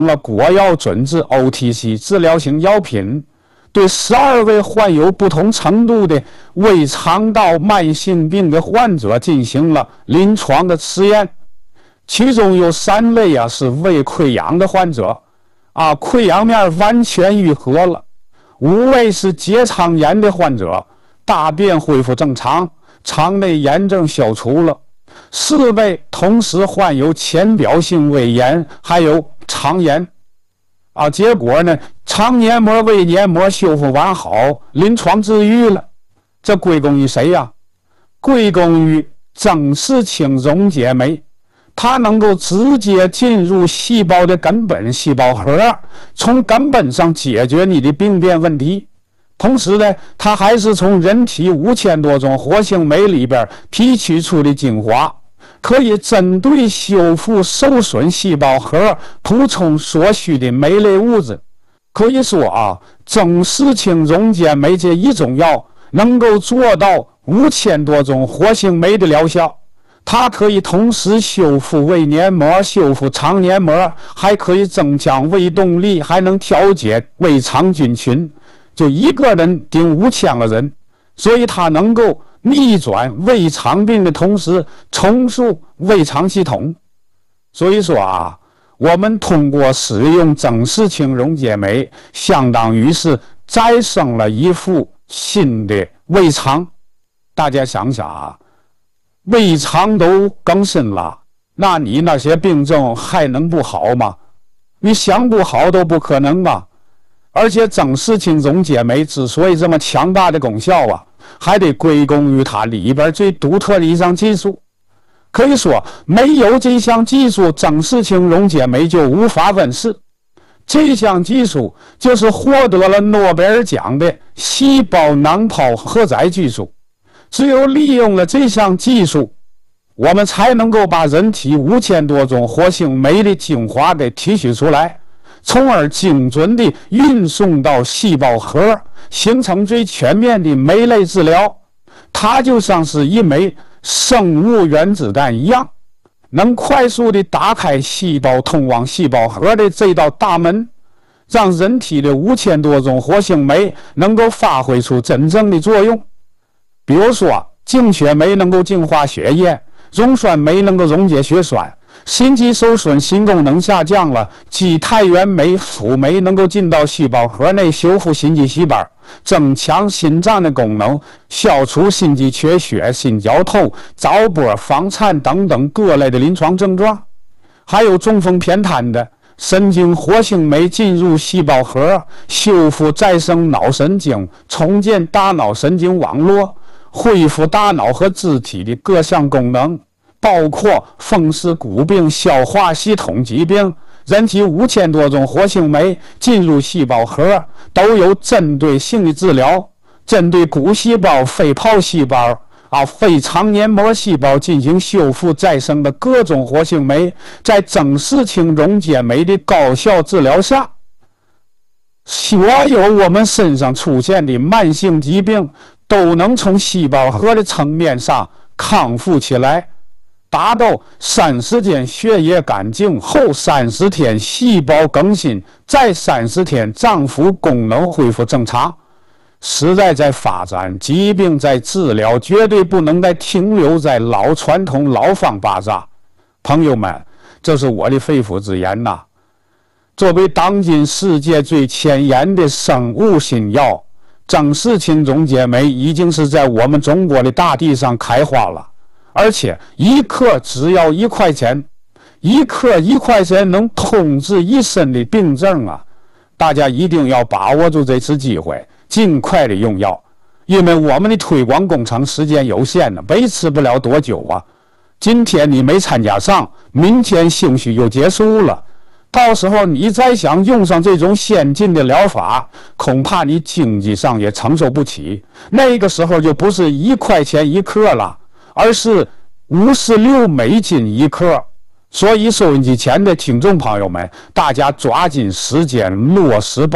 了国药准治 OTC 治疗型药品，对12位患有不同程度的胃肠道慢性病的患者进行了临床的实验，其中有3位是胃溃疡的患者，溃疡面完全愈合了；5位是结肠炎的患者，大便恢复正常，肠内炎症消除了；4位同时患有浅表性胃炎，还有肠炎。结果呢，肠黏膜、胃黏膜修复完好，临床治愈了。这归功于谁呀？归功于曾氏清溶解酶，它能够直接进入细胞的根本细胞核，从根本上解决你的病变问题。同时呢，它还是从人体5000多种活性酶里边提取出的精华，可以针对修复受损细胞核补充所需的酶类物质。可以说曾氏清溶解酶这一种药能够做到5000多种活性酶的疗效。它可以同时修复胃黏膜、修复肠黏膜，还可以增强胃动力，还能调节胃肠菌群，就一个人顶5000个人。所以它能够逆转胃肠病的同时重塑胃肠系统。所以说我们通过使用曾氏清溶解酶，相当于是再生了一副新的胃肠。大家想想胃肠都更新了，那你那些病症还能不好吗？你想不好都不可能吧。而且曾氏清溶解酶之所以这么强大的功效还得归功于它里边最独特的一项技术。可以说没有这项技术，曾氏清溶解酶就无法问世。这项技术就是获得了诺贝尔奖的细胞囊泡荷载技术。只有利用了这项技术，我们才能够把人体5000多种活性酶的精华给提取出来，从而精准地运送到细胞核，形成最全面的酶类治疗。它就像是一枚生物原子弹一样，能快速地打开细胞通往细胞核的这道大门，让人体的5000多种活性酶能够发挥出真正的作用。比如说净血酶能够净化血液，溶酸酶能够溶解血栓，心肌受损、心功能下降了，肌肽原酶、辅酶能够进到细胞核内修复心肌细胞，增强心脏的功能，消除心肌缺血、心绞痛、早搏、房颤等等各类的临床症状。还有中风偏瘫的神经活性酶进入细胞核，修复再生脑神经，重建大脑神经网络，恢复大脑和肢体的各项功能，包括风湿骨病、消化系统疾病。人体5000多种活性酶进入细胞核，都有针对性的治疗，针对骨细胞、肺泡细胞肺肠黏膜细胞进行修复再生的各种活性酶，在曾氏清溶解酶的高效治疗下，所有我们身上出现的慢性疾病都能从细胞核的层面上康复起来，达到30天血液干净后30天细胞更新，再30天脏腑功能恢复正常。时代在发展，疾病在治疗，绝对不能再停留在老传统、老方巴扎。朋友们，这是我的肺腑之言呐。作为当今世界最前沿的生物新药，曾氏清溶解酶已经是在我们中国的大地上开花了，而且一克只要1块钱，一克1块钱能通治一身的病症大家一定要把握住这次机会，尽快的用药，因为我们的推广工程时间有限维持不了多久今天你没参加上，明天兴许就结束了。到时候你再想用上这种先进的疗法，恐怕你经济上也承受不起。那个时候就不是1块钱1克了，而是56美金1克。所以收音机前的听众朋友们，大家抓紧时间落实